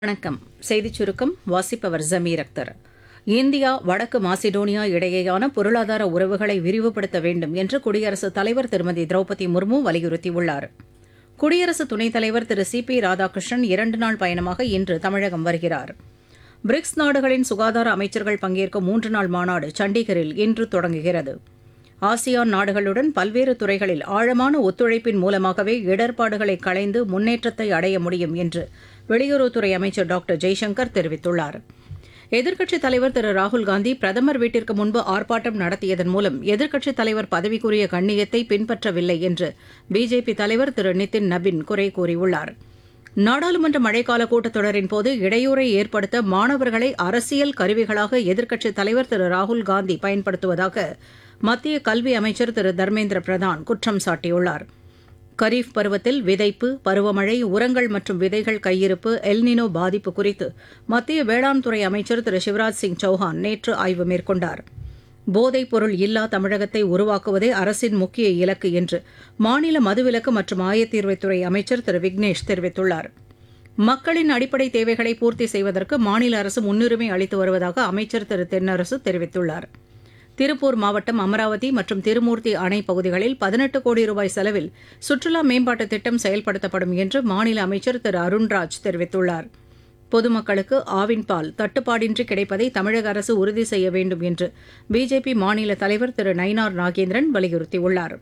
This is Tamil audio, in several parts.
வணக்கம். செய்திச் சுருக்கம் வாசிப்பவர் ஜமீர் அக்தர். இந்தியா வடக்கு மாசிடோனியா இடையேயான பொருளாதார உறவுகளை விரிவுபடுத்த வேண்டும் என்று குடியரசுத் தலைவர் திருமதி திரௌபதி முர்மு வலியுறுத்தியுள்ளார். குடியரசு துணைத் தலைவர் திரு சி ராதாகிருஷ்ணன் 2 நாள் பயணமாக இன்று தமிழகம் வருகிறார். பிரிக்ஸ் நாடுகளின் சுகாதார அமைச்சர்கள் பங்கேற்கும் 3 நாள் மாநாடு சண்டிகரில் இன்று தொடங்குகிறது. ஆசியான் நாடுகளுடன் பல்வேறு துறைகளில் ஆழமான ஒத்துழைப்பின் மூலமாகவே இடர்பாடுகளை களைந்து முன்னேற்றத்தை அடைய முடியும் என்று வெளியுறவுத்துறை அமைச்சர் டாக்டர் ஜெய்சங்கர் தெரிவித்துள்ளார். எதிர்க்கட்சித் தலைவர் திரு ராகுல்காந்தி பிரதமர் வீட்டிற்கு முன்பு ஆர்ப்பாட்டம் நடத்தியதன் மூலம் எதிர்க்கட்சித் தலைவர் பதவிக்குரிய கண்ணியத்தை பின்பற்றவில்லை என்று பிஜேபி தலைவர் திரு நிதின் நபின் குறை கூறியுள்ளார். நாடாளுமன்ற மழைக்கால கூட்டத்தொடரின் போது இடையூறை ஏற்படுத்த மாணவர்களை அரசியல் கருவிகளாக எதிர்க்கட்சித் தலைவர் திரு ராகுல்காந்தி பயன்படுத்துவதாக மத்திய கல்வி அமைச்சர் திரு தர்மேந்திர பிரதான் குற்றம் சாட்டியுள்ளார். கரீஃப் பருவத்தில் விதைப்பு, பருவமழை, உரங்கள் மற்றும் விதைகள் கையிருப்பு, எல்னினோ பாதிப்பு குறித்து மத்திய வேளாண் துறை அமைச்சர் திரு சிவராஜ் சிங் சௌஹான் நேற்று ஆய்வு மேற்கொண்டார். போதைப் பொருள் இல்லா தமிழகத்தை உருவாக்குவதே அரசின் முக்கிய இலக்கு என்று மாநில மதுவிலக்கு மற்றும் ஆயத்தீர்வைத்துறை அமைச்சர் திரு விக்னேஷ் தெரிவித்துள்ளார். மக்களின் அடிப்படை தேவைகளை பூர்த்தி செய்வதற்கு மாநில அரசு முன்னுரிமை அளித்து வருவதாக அமைச்சர் திரு தென்னரசு தெரிவித்துள்ளார். திருப்பூர் மாவட்டம் அமராவதி மற்றும் திருமூர்த்தி அணை பகுதிகளில் 18 கோடி ரூபாய் செலவில் சுற்றுலா மேம்பாட்டுத் திட்டம் செயல்படுத்தப்படும் என்று மாநில அமைச்சர் திரு அருண்ராஜ் தெரிவித்துள்ளார். பொதுமக்களுக்கு ஆவின் பால் தட்டுப்பாடின்றி கிடைப்பதை தமிழக அரசு உறுதி செய்ய வேண்டும் என்று பிஜேபி மாநில தலைவர் திரு நயினார் நாகேந்திரன் வலியுறுத்தியுள்ளார்.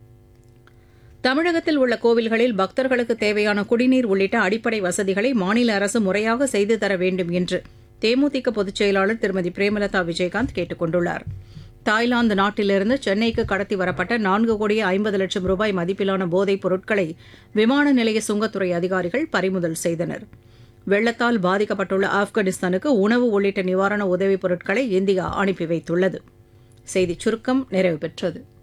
தமிழகத்தில் உள்ள கோவில்களில் பக்தர்களுக்கு தேவையான குடிநீர் உள்ளிட்ட அடிப்படை வசதிகளை மாநில அரசு முறையாக செய்து தர வேண்டும் என்று தேமுதிக பொதுச் செயலாளர் திருமதி பிரேமலதா விஜயகாந்த் கேட்டுக் கொண்டுள்ளார். தாய்லாந்து நாட்டிலிருந்து சென்னைக்கு கடத்தி வரப்பட்ட 4,50,00,000 ரூபாய் மதிப்பிலான போதைப் பொருட்களை விமான நிலைய சுங்கத்துறை அதிகாரிகள் பறிமுதல் செய்தனர். வெள்ளத்தால் பாதிக்கப்பட்டுள்ள ஆப்கானிஸ்தானுக்கு உணவு உள்ளிட்ட நிவாரண உதவிப் பொருட்களை இந்தியா அனுப்பி வைத்துள்ளது. செய்திச் சுருக்கம் நிறைவு பெற்றது.